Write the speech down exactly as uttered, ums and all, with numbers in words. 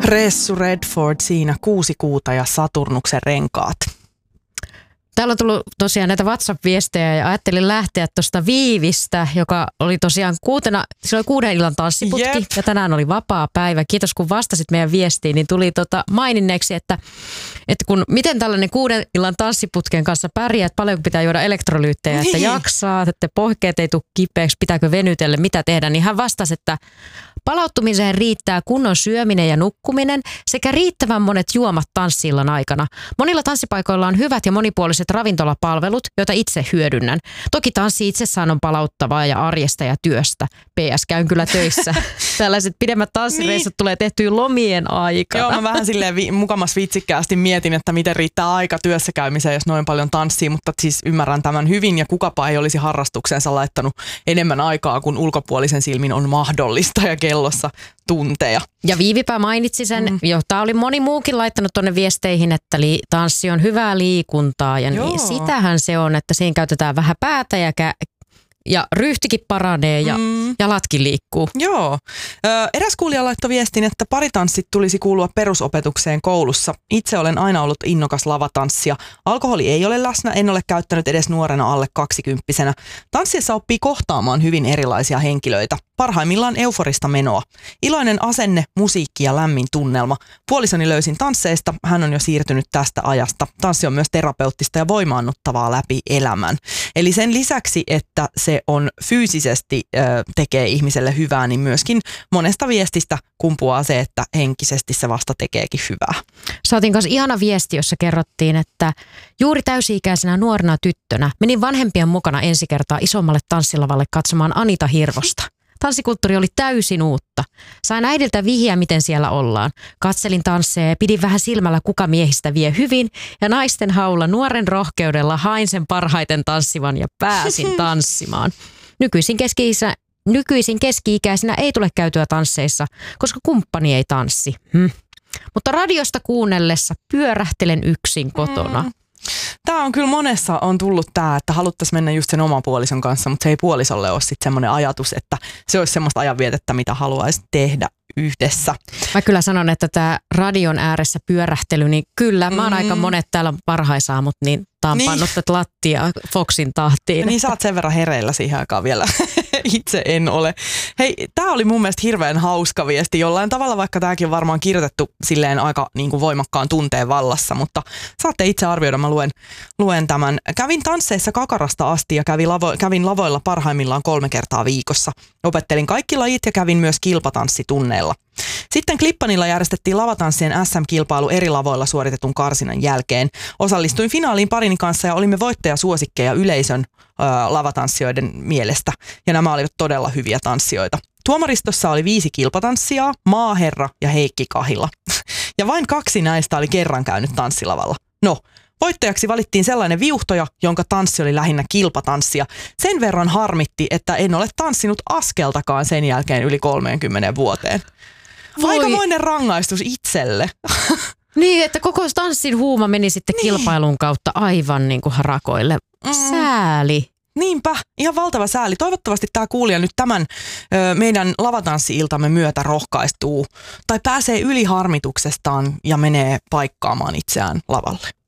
Ressu Redford siinä, kuusi kuuta ja Saturnuksen renkaat. Täällä on tullut tosiaan näitä WhatsApp-viestejä ja ajattelin lähteä tuosta Viivistä, joka oli tosiaan kuutena, sillä oli kuuden illan tanssiputki yep. ja tänään oli vapaa päivä. Kiitos kun vastasit meidän viestiin, niin tuli tota maininneeksi, että, että kun, miten tällainen kuuden illan tanssiputken kanssa pärjää, että paljonko pitää juoda elektrolyyttejä, että jaksaa, että pohkeet ei tule kipeäksi, pitääkö venytellä, mitä tehdä, niin hän vastasi, että palautumiseen riittää kunnon syöminen ja nukkuminen sekä riittävän monet juomat tanssillan aikana. Monilla tanssipaikoilla on hyvät ja monipuoliset ravintolapalvelut, joita itse hyödynnän. Toki tanssi itsessään on palauttavaa ja arjesta ja työstä. P S käyn kyllä töissä. Tällaiset pidemmät tanssireissut niin tulee tehtyä lomien aikana. Joo, mä vähän silleen vi- mukamas vitsikkäästi mietin, että miten riittää aika työssä käymiseen, jos noin paljon tanssii, mutta siis ymmärrän tämän hyvin ja kukapa ei olisi harrastukseensa laittanut enemmän aikaa kuin ulkopuolisen silmin on mahdollista ja kellossa tunteja. Ja Viivipä mainitsi sen, mm. jota oli moni muukin laittanut tuonne viesteihin, että li- tanssi on hyvää liikuntaa ja niin sitähän se on, että siinä käytetään vähän päätä ja kä- ja ryhtikin paranee ja mm. jalatkin liikkuu. Joo. Ö, eräs kuulija laittoi viestin, että paritanssit tulisi kuulua perusopetukseen koulussa. Itse olen aina ollut innokas lavatanssija. Alkoholi ei ole läsnä, en ole käyttänyt edes nuorena alle kaksikymppisenä. Tanssiessa oppii kohtaamaan hyvin erilaisia henkilöitä. Parhaimmillaan euforista menoa. Iloinen asenne, musiikki ja lämmin tunnelma. Puolisoni löysin tansseista, hän on jo siirtynyt tästä ajasta. Tanssi on myös terapeuttista ja voimaannuttavaa läpi elämän. Eli sen lisäksi, että se on fyysisesti ö, tekee ihmiselle hyvää, niin myöskin monesta viestistä kumpuaa se, että henkisesti se vasta tekeekin hyvää. Saatiin kanssa ihana viesti, jossa kerrottiin, että juuri täysi-ikäisenä nuorena tyttönä menin vanhempien mukana ensi kertaa isommalle tanssilavalle katsomaan Anita Hirvosta. Tanssikulttuuri oli täysin uutta. Sain äidiltä vihjeä, miten siellä ollaan. Katselin tansseja ja pidin vähän silmällä, kuka miehistä vie hyvin. Ja naisten haulla nuoren rohkeudella hain sen parhaiten tanssivan ja pääsin tanssimaan. Nykyisin keski-isä, nykyisin keski-ikäisenä ei tule käytyä tansseissa, koska kumppani ei tanssi. Hm. Mutta radiosta kuunnellessa pyörähtelen yksin kotona. Mm. Tämä on kyllä monessa on tullut tämä, että haluttaisiin mennä just sen oman puolison kanssa, mutta se ei puolisolle ole sitten semmoinen ajatus, että se olisi semmoista ajanvietettä, mitä haluaisi tehdä yhdessä. Mä kyllä sanon, että tämä radion ääressä pyörähtely, niin kyllä, mä oon mm. aika monet täällä varhaisaamut, niin tää on niin pannut tätä lattia Foxin tahtiin. Niin sä oot sen verran hereillä siihen aikaan vielä. Itse en ole. Hei, tää oli mun mielestä hirveän hauska viesti jollain tavalla, vaikka tääkin on varmaan kirjoitettu silleen aika niin kuin voimakkaan tunteen vallassa, mutta saatte itse arvioida, mä luen, luen tämän. Kävin tansseissa kakarasta asti ja kävin, lavo, kävin lavoilla parhaimmillaan kolme kertaa viikossa. Opettelin kaikki lajit ja kävin myös kilpatanssitunneilla. Sitten Klippanilla järjestettiin lavatanssien S M-kilpailu eri lavoilla suoritetun karsinan jälkeen. Osallistuin finaaliin parini kanssa ja olimme voittajasuosikkeja yleisön ö, lavatanssijoiden mielestä. Ja nämä olivat todella hyviä tanssijoita. Tuomaristossa oli viisi kilpatanssijaa, Maaherra ja Heikki Kahila. Ja vain kaksi näistä oli kerran käynyt tanssilavalla. No, voittajaksi valittiin sellainen viuhtoja, jonka tanssi oli lähinnä kilpatanssia. Sen verran harmitti, että en ole tanssinut askeltakaan sen jälkeen yli kolmeenkymmeneen vuoteen. Aikamoinen rangaistus itselle. Niin, että koko tanssin huuma meni sitten niin kilpailun kautta aivan niin kuin harakoille. Mm. Sääli. Niinpä, ihan valtava sääli. Toivottavasti tämä kuulija nyt tämän ö, meidän lavatanssi-iltamme myötä rohkaistuu tai pääsee yli harmituksestaan ja menee paikkaamaan itseään lavalle.